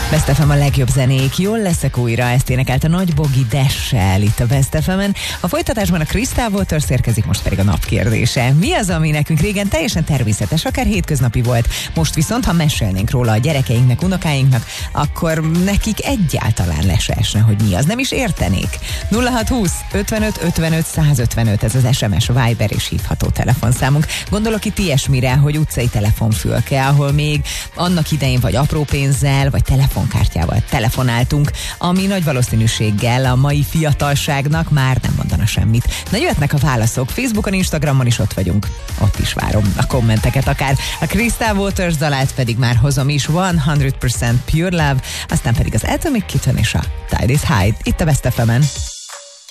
Best FM a legjobb zenék. Jól leszek újra, ezt énekelt a Nagy Bogi Dessel itt a Best FM-en. A folytatásban a Crystal Waters érkezik, most pedig a nap kérdése. Mi az, ami nekünk régen teljesen természetes, akár hétköznapi volt? Most viszont, ha mesélnénk róla a gyerekeinknek, unokáinknak, akkor nekik egyáltalán le se esne, hogy mi az, nem is értenék. 0620 55 55 155, ez az SMS, Viber és hívható telefonszámunk. Gondolok itt ilyesmire, hogy utcai telefonfülke, ahol még annak idején vagy apró pénzzel, vagy telefonkártyával telefonáltunk, ami nagy valószínűséggel a mai fiatalságnak már nem mondana semmit. Na, jöhetnek a válaszok. Facebookon, Instagramon is ott vagyunk. Ott is várom a kommenteket akár. A Crystal Waters dalát pedig már hozom is, 100% Pure Love, aztán pedig az Atomic Kitten és a Tide is High itt a Best FM-en.